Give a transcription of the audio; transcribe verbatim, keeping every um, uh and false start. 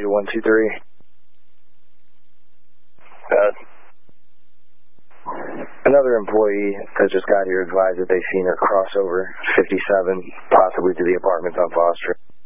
to one two three. Uh, another employee that just got here advised that they've seen her cross over fifty-seven, possibly to the apartments on Foster.